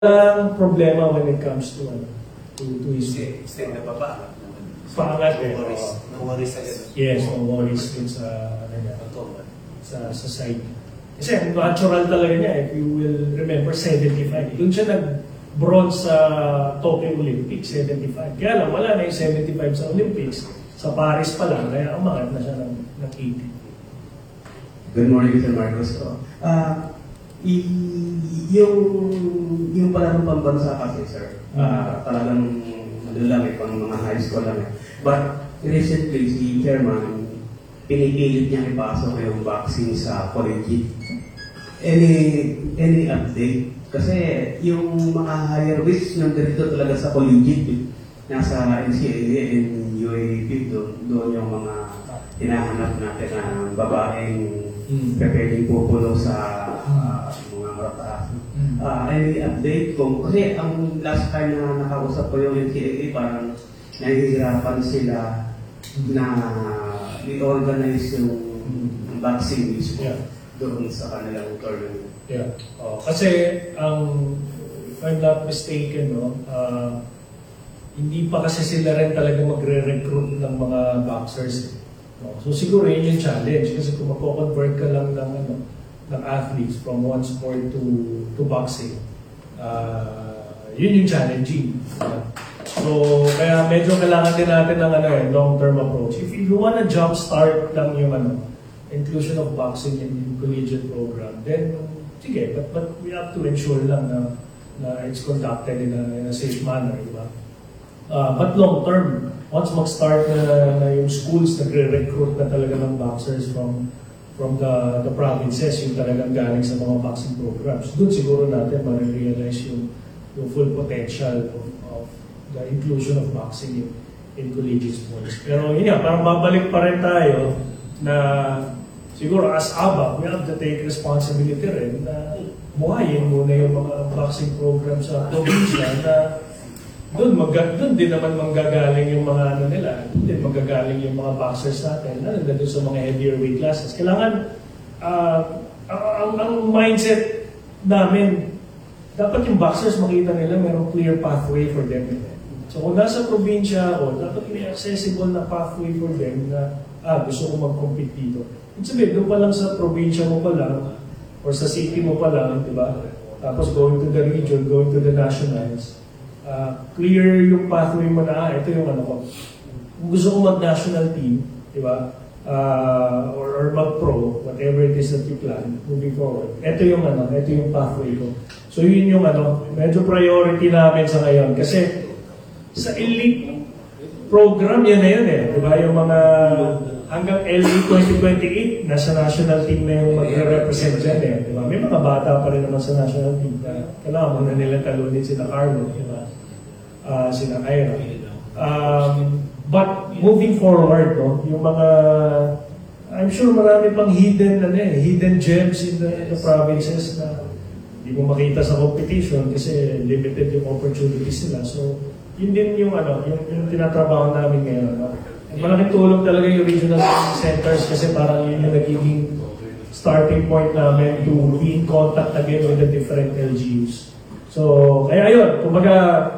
Walang problema when it comes to his Extend na pa. Paangat No worries. No worries agad. Yes, no worries dun sa sa side. Kasi natural talaga niya, if you will remember, 75. Doon siya nag-bronze sa Tokyo Olympics, 75. Kaya lang, wala na yung 75 sa Olympics. Sa Paris pa lang, kaya umangat na siya ng 80. Good morning, Mr. Marcos. Yung palarong pambansa kasi, sir, talagang ano lang pang mga high school lang But recently, si Chairman, pinipilit niya ipasok yung vaccine sa collegiate. Any update? Kasi yung mga higher risk ng ganito talaga sa collegiate, nasa NCAA and UAP, doon yung mga hinahanap natin na babaeng pwedeng pupulo sa mga mataas. Any update kung, kasi ang last time na nakausap ko yung NCAA, parang nahihirapan sila na i-organize yung vaccine mismo doon sa kanilang tournament. Yeah. Kasi if I'm not mistaken, hindi pa kasi sila rin talaga magre-recruit ng mga boxers. So siguro yun yung challenge kasi kung magko-convert ka lang ng athletes from one sport to boxing, yun yung challenging. So kaya medyo kailangan din natin ng long-term approach. If you wanna jumpstart lang yung inclusion of boxing in collegiate program, then sige, but we have to ensure lang na it's conducted in a safe manner, di ba? But long term, once mag-start na yung schools nagre-recruit na talaga ng boxers from the provinces, yung talagang galing sa mga boxing programs, doon siguro natin ma-realize yung full potential of the inclusion of boxing in collegiate sports. Pero yun nga, parang babalik pa rin tayo na siguro as ABA, we have to take responsibility rin na buhayin muna yung mga boxing program sa probinsya na doon din naman manggagaling yung mga nila, doon din manggagaling yung mga boxers natin, doon sa mga heavier weight classes. Kailangan, ang mindset namin, dapat yung boxers makita nila mayroong clear pathway for them. So kung nasa probinsya ako, dapat may accessible na pathway for them na gusto ko mag-compete dito. Ibig sabihin, doon pa lang sa probinsya mo pa lang, or sa city mo pa lang, di ba? Tapos going to the region, going to the nationals, clear yung pathway mo na, ito yung ko. Kung gusto ko mag-national team, di ba? Or mag-pro, whatever it is that you plan, moving forward. Ito yung pathway ko. So yun yung medyo priority namin sa ngayon. Kasi sa elite program, yan na yun di ba? Yung mga hanggang LA 2028, nasa national team na yung magre-represent dyan di ba? May mga bata pa rin naman sa national team na kailangan mo na nila talunin sila Carlo, di ba? Sila Ira. But moving forward, yung mga, I'm sure marami pang hidden gems in the provinces na hindi mo makita sa competition kasi limited yung opportunities nila. So, yun din yung tinatrabaho namin ngayon. Malaking tulong talaga yung regional centers kasi parang yun yung nagiging starting point namin to be in contact again with the different LGUs. So, kaya ayun, kumbaga,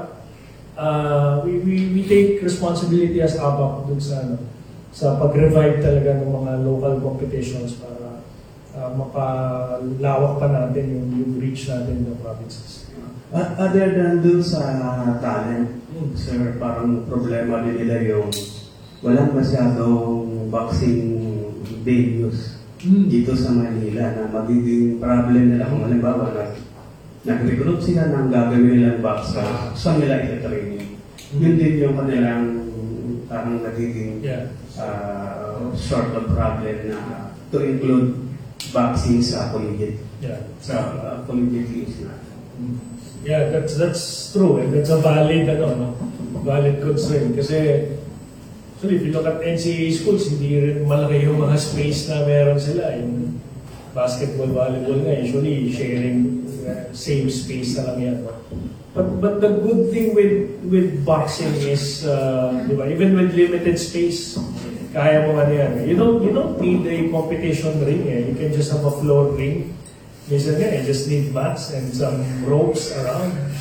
we take responsibility as ABAC dun sa pag-revive talaga ng mga local competitions para mapalawak pa natin yung reach natin in the provinces. Other than dun sa talent, sir, parang problema din nila yung walang masyadong boxing venues dito sa Manila na magiging problem nila kung halimbawa nag-recruit sila ng gagawin nilang boxer, saan nila ita-training. Yun din yung kanilang parang nagiging sort of problem na to include boxing sa collegiate. Sa collegiate games na. Yeah, that's true. And that's a valid concern. Kasi if you look at NCAA schools, hindi rin malaki yung mga space na meron sila. Yung basketball, volleyball nga, usually sharing same space na lang yan. But the good thing with boxing is, even with limited space, kaya mo yan. You don't need a competition ring. You can just have a floor ring Minsan nga, just need mats and some ropes around.